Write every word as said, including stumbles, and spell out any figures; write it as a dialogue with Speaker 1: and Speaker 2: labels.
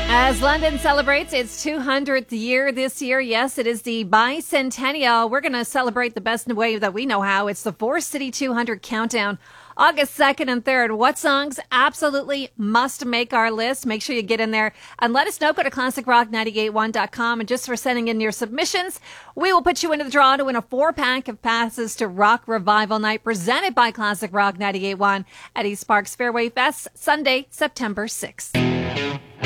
Speaker 1: As London celebrates its two hundredth year this year, yes, it is the bicentennial. We're going to celebrate the best way that we know how. It's the four City two hundred countdown, August second and third. What songs absolutely must make our list? Make sure you get in there and let us know. Go to classic rock nine eight one dot com. And just for sending in your submissions, we will put you into the draw to win a four-pack of passes to Rock Revival Night presented by Classic Rock nine eight one at East Park's Fairway Fest, Sunday, September sixth.